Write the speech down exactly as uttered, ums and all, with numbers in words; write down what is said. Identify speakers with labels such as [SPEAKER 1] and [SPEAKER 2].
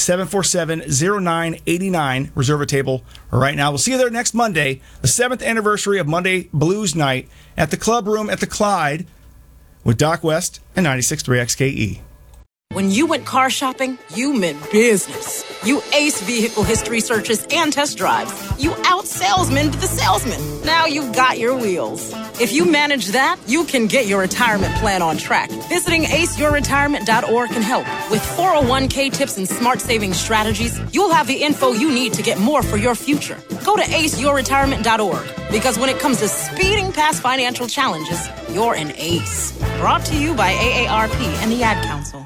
[SPEAKER 1] seven four seven, zero nine eight nine. Reserve a table right now. We'll see you there next Monday, the seventh anniversary of Monday Blues Night at the Club Room at the Clyde with Doc West and ninety-six point three X K E.
[SPEAKER 2] When you went car shopping, you meant business. You aced vehicle history searches and test drives. You out-salesmaned the salesman. Now you've got your wheels. If you manage that, you can get your retirement plan on track. Visiting ace your retirement dot org can help. With four oh one k tips and smart saving strategies, you'll have the info you need to get more for your future. Go to ace your retirement dot org, because when it comes to speeding past financial challenges, you're an ace. Brought to you by A A R P and the Ad Council.